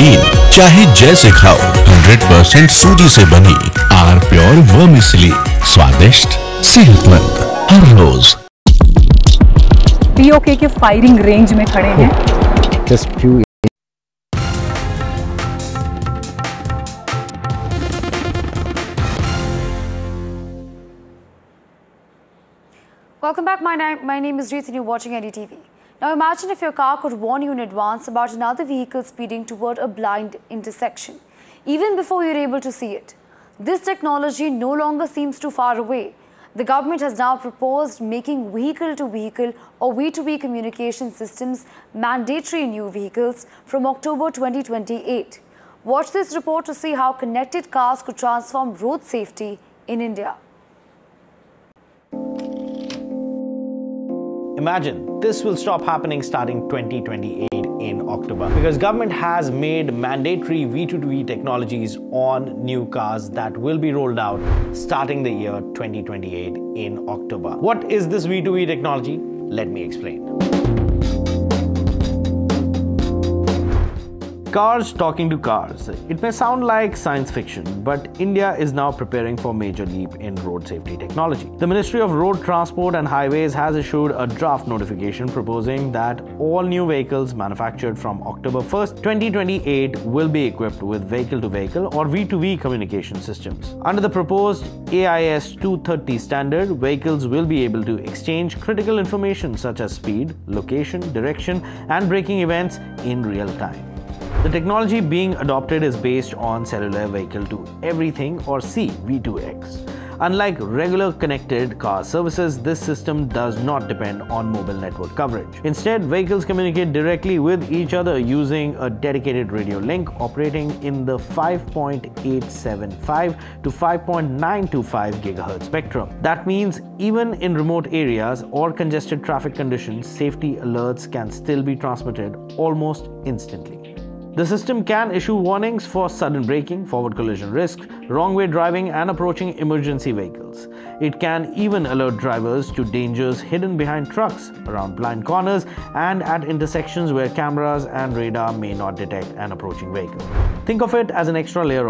नमकीन चाहे जैसे खाओ, 100% सूजी से बनी आर प्योर वर्मिसेली, स्वादिष्ट सेहतमंद हर रोज। पीओके के फायरिंग रेंज में खड़े हैं। Just few. Welcome back. My name is Reet and you're watching NDTV. Now imagine if your car could warn you in advance about another vehicle speeding toward a blind intersection, even before you're able to see it. This technology no longer seems too far away. The government has now proposed making vehicle-to-vehicle or V2V communication systems mandatory in new vehicles from October 2028. Watch this report to see how connected cars could transform road safety in India. Imagine this will stop happening starting 2028 in October, because government has made mandatory V2V technologies on new cars that will be rolled out starting the year 2028 in October. What is this V2V technology? Let me explain. Cars talking to cars. It may sound like science fiction, but India is now preparing for a major leap in road safety technology. The Ministry of Road Transport and Highways has issued a draft notification proposing that all new vehicles manufactured from October 1st, 2028 will be equipped with vehicle-to-vehicle or V2V communication systems. Under the proposed AIS 230 standard, vehicles will be able to exchange critical information such as speed, location, direction, and braking events in real time. The technology being adopted is based on cellular vehicle to everything or C-V2X. Unlike regular connected car services, this system does not depend on mobile network coverage. Instead, vehicles communicate directly with each other using a dedicated radio link operating in the 5.875 to 5.925 GHz spectrum. That means even in remote areas or congested traffic conditions, safety alerts can still be transmitted almost instantly. The system can issue warnings for sudden braking, forward collision risk, wrong way driving, and approaching emergency vehicles. It can even alert drivers to dangers hidden behind trucks, around blind corners, and at intersections where cameras and radar may not detect an approaching vehicle. Think of it as an extra layer